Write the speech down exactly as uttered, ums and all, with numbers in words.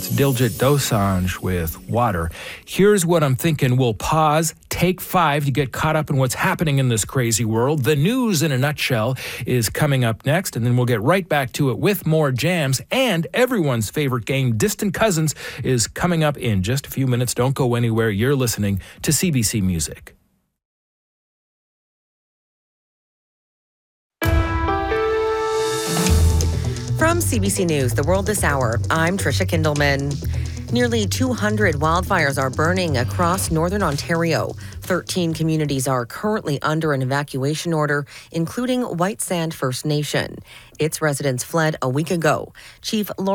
It's Diljit Dosanjh with Water. Here's what I'm thinking. We'll pause, take five to get caught up in what's happening in this crazy world. The news in a nutshell is coming up next, and then we'll get right back to it with more jams. And everyone's favorite game, Distant Cousins, is coming up in just a few minutes. Don't go anywhere. You're listening to C B C Music. From C B C News, The World This Hour, I'm Trisha Kindleman. Nearly two hundred wildfires are burning across northern Ontario. thirteen communities are currently under an evacuation order, including White Sand First Nation. Its residents fled a week ago. Chief